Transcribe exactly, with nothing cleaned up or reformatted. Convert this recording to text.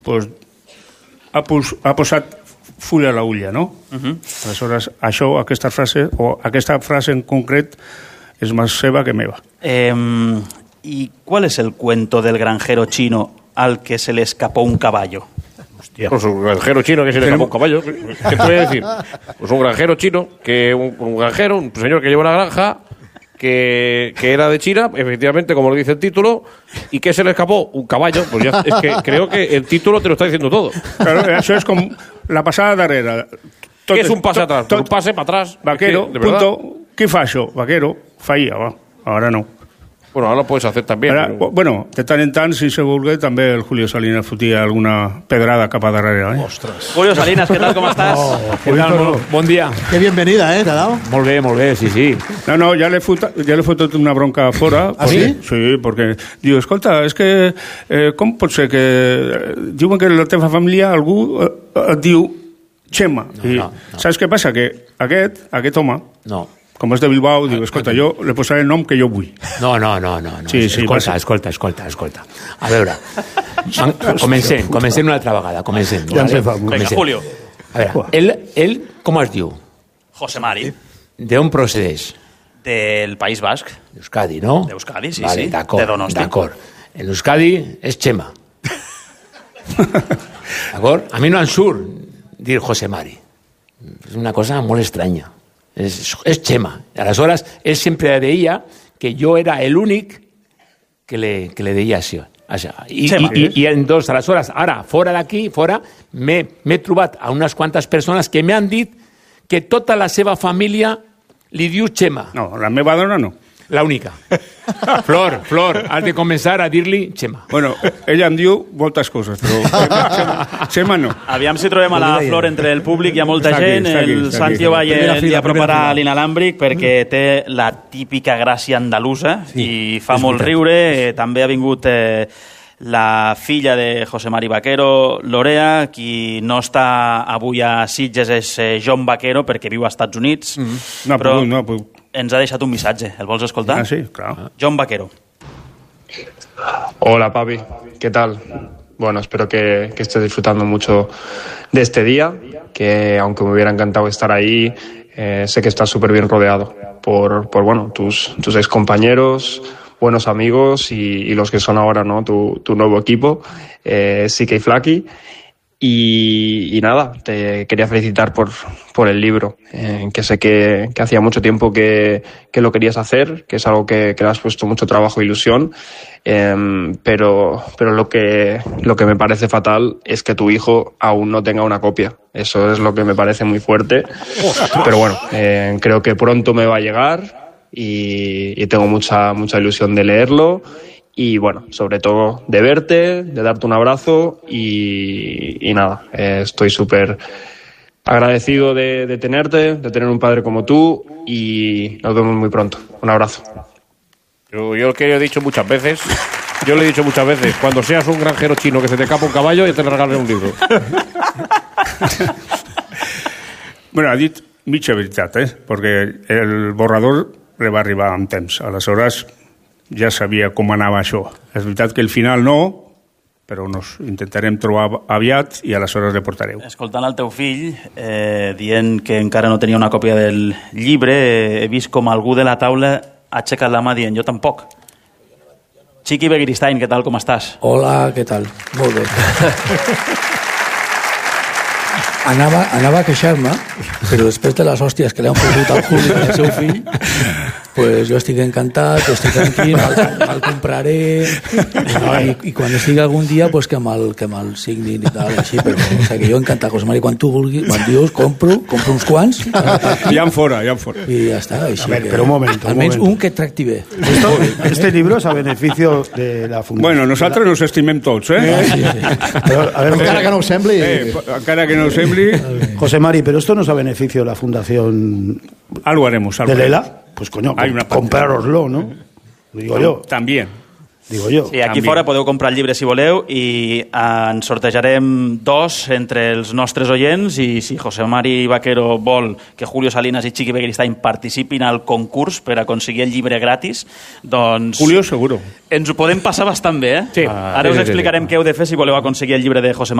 pues, ha, pos, ha posat full a l'ulla, no? Uh-huh. Aleshores, això, aquesta frase, o aquesta frase en concret, és més seva que meva. Eh, ¿Y cuál es el cuento del granjero chino al que se le escapó un caballo? Hostia. Pues un granjero chino que se le escapó un caballo. ¿Qué te voy a decir? Pues un granjero chino, que un, un granjero, un señor que lleva una granja, que, que era de China, efectivamente, como lo dice el título, y que se le escapó un caballo. Pues ya, es que creo que el título te lo está diciendo todo. Claro, això és com la passada darrera. Tot, ¿qué es un pase tot, atrás? Tot, un pase para atrás. Vaquero, es que, punto. Qui fa això? Vaquero, faia, va. Ahora no. Bueno, ahora lo puedes hacer también. Ara, pero... Bueno, de tant en tant, si se vulgui, també el Julio Salinas fotia alguna pedrada cap a darrere. Eh? Ostres. Julio Salinas, ¿qué tal? ¿Cómo estás? Oh, ¿Qué tal? Bon, bon dia. Qué bienvenida, ¿eh? ¿Te ha dado? Molt bé, molt bé, sí, sí. No, no, ja l'he fotut, ja l'he fotut una bronca fora. ¿Ah, sí? Sí, perquè diu, escolta, és que eh, com pot ser que eh, diuen que la teva família algú eh, et diu Chema. No, I no, no. saps què passa? Que aquest, aquest home, No. com és de Bilbao, diu, escolta, jo le posaré el nom que jo vull. No, no, no, no. no. Sí, sí, escolta, escolta, escolta, escolta. A veure, comencem, comencem una altra vegada, comencem. Ja ens vale? fa Venga, Julio. A veure, ell, ell com es diu? José Mari, D'on procedeix? del País Basc. D'Euskadi, no? D'Euskadi, sí, vale, sí. D'acord, De Donosti. d'acord. En Euskadi és Chema. D'acord? A mi no em surt dir José Mari. És una cosa molt estranya. És, és Chema. Aleshores, ell sempre deia que jo era l'únic que le, que le deia això. això. I, Chema. i, i, I entonces, aleshores, ara, fora d'aquí, fora, m'he trobat a unes quantes persones que m'han dit que tota la seva família li diu Chema. No, la meva dona no. La única. Flor, Flor, has de començar a dir-li Chema. Bueno, ella em diu moltes coses, però Chema, Chema no. Aviam si trobem a la Flor entre el públic. Hi ha molta Està aquí, gent. està aquí, El està Santi aquí. Ovalle Primera fila, li aproparà primera fila. l'inalàmbric perquè té la típica gràcia andalusa Sí, i fa molt riure. Eh, També ha vingut eh, la filla de José Mari Vaquero, Lorea. Qui no està avui a Sitges és eh, John Vaquero, perquè viu als Estats Units. No ha Però pogut, no ha pogut. ens ha deixat un missatge. El vols escoltar? Ah, sí, claro. John Vaquero. Hola papi, ¿qué tal? Bueno, espero que, que estés disfrutando mucho de este día, que aunque me hubiera encantado estar ahí, eh, sé que estás súper bien rodeado por, por bueno, tus, tus ex compañeros, buenos amigos y, y los que son ahora, ¿no? Tu, tu nuevo equipo, eh, C K Flaky. Y, y nada, te quería felicitar por, por el libro, eh, que sé que, que hacía mucho tiempo que, que lo querías hacer, que es algo que, que le has puesto mucho trabajo e ilusión, eh, pero, pero lo que, lo que me parece fatal es que tu hijo aún no tenga una copia. Eso es lo que me parece muy fuerte, pero bueno, eh, creo que pronto me va a llegar y, y tengo mucha, mucha ilusión de leerlo. Y bueno, sobre todo de verte, de darte un abrazo y, y nada, eh, estoy súper agradecido de, de tenerte, de tener un padre como tú y nos vemos muy pronto. Un abrazo. Yo, yo lo que he dicho muchas veces, yo le he dicho muchas veces, cuando seas un granjero chino que se te escapa un caballo, yo te le regalaré un libro. Bueno, ha dit mitja veritat, eh? Perquè el borrador li va arribar amb temps. Aleshores, ja sabia com anava això. És veritat que el final no, però nos intentarem trobar aviat i aleshores le portareu. Escoltant el teu fill, eh, dient que encara no tenia una còpia del llibre, eh, he vist com algú de la taula ha aixecat la mà dient jo tampoc. Chiqui Begiristain, què tal, com estàs? Hola, què tal? Molt bé. Anava, anava a queixar-me, però després de les hòsties que li han fotut al Juli i al seu fill, pues jo estic encantat, estic tranquil, me'l, me'l compraré i, i quan estigui algun dia pues que me'l, que me'l signin i tal, així, però o sigui, que jo encantat, José Mari, quan tu vulguis, quan dius, compro, compro uns quants Ja en fora, ja en fora. i ja està. Així, A ver, que, pero un momento, un almenys momento. un que et tracti bé. Esto, este libro es a beneficio de la fundación. Bueno, nosaltres nos estimem tots, eh? Sí, sí. Pero, a ver, Encara que no ho sembli... eh encara que no ho sembli, José Mari, pero esto no es a beneficio de la fundación algo haremos. Algo de haremos. Lela. Pues coño, Hay una parte. comprároslo, ¿no? Lo digo yo. También. digo yo. Sí, aquí També. fora podeu comprar el llibre si voleu i en sortejarem dos entre els nostres oients i si José Mari Vaquero vol que Julio Salinas i Chiqui Begiristain participin al concurs per aconseguir el llibre gratis, doncs... Julio seguro. Ens ho podem passar bastant bé, eh? Sí. Ara Sí, us sí, explicarem sí, sí. què heu de fer si voleu aconseguir el llibre de José